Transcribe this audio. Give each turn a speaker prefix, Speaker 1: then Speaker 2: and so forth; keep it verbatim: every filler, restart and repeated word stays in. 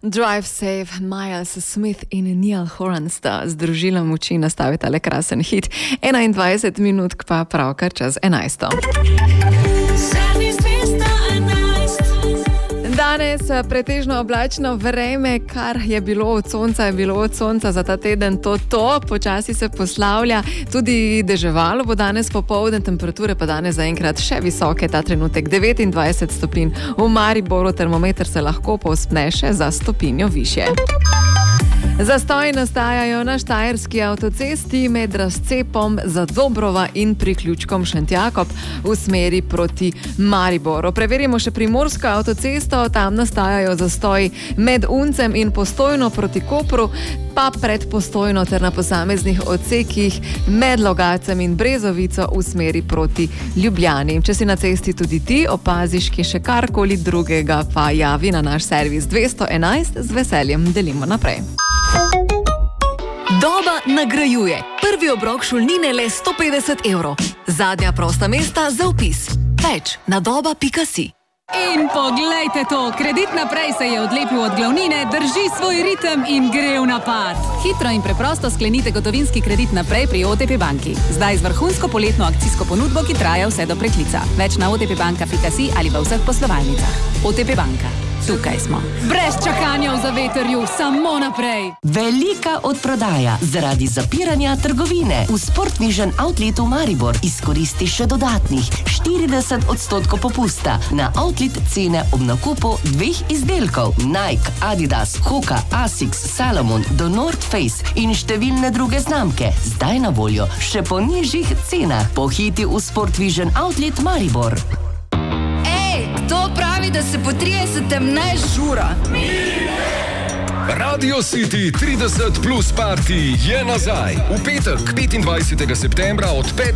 Speaker 1: Drive Safe, Miles Smith in Neil Horan sta združila moči nastaviti le krasen hit. enaindvajset minut pa pravkar čez enajsto. Danes pretežno oblačno vreme, kar je bilo od sonca, je bilo od sonca za ta teden to to, počasi se poslavlja, tudi deževalo bo danes popoldan, temperature pa danes zaenkrat še visoke, ta trenutek devetindvajset stopinj, v Mariboru termometer se lahko povzpne še za stopinjo višje. Zastoji nastajajo na štajerski avtocesti med razcepom Zadobrova in priključkom Šentjakob v smeri proti Mariboru. Preverimo še primorsko avtocesto, tam nastajajo zastoji med Uncem in Postojno proti Kopru, pa pred Postojno ter na posameznih odsekih med Logatcem in Brezovico v smeri proti Ljubljani. Če si na cesti tudi ti opaziš kje še karkoli drugega, pa javi na naš servis dvesto enajst, z veseljem delimo naprej.
Speaker 2: Doba nagrajuje. Prvi obrok šolnine le sto petdeset evrov. Zadnja prosta mesta za vpis. Več na doba pika si.
Speaker 3: In poglejte to, Kredit Naprej se je odlepil od glavnine, drži svoj ritem in gre v napad. Hitro in preprosto sklenite gotovinski kredit naprej pri O T P banki. Zdaj z vrhunsko poletno akcijsko ponudbo, ki traja vse do preklica. Več na otpbanka pika si ali v vseh poslovalnicah. O T P banka. Tukaj smo. Brez čakanja v zavetrju, samo naprej.
Speaker 4: Velika odprodaja zaradi zapiranja trgovine. V Sport Vision Outletu Maribor izkoristi še dodatnih štirideset odstotkov popusta na outlet cene ob nakupu dveh izdelkov. Nike, Adidas, Hoka, Asics, Salomon, do North Face in številne druge znamke. Zdaj na voljo še po nižjih cenah. Pohiti v Sport Vision Outlet Maribor.
Speaker 5: Kdo pravi, da se po tridesetem ne žura?
Speaker 6: Radio City trideset plus party je nazaj. V petek, petindvajsetega septembra od petih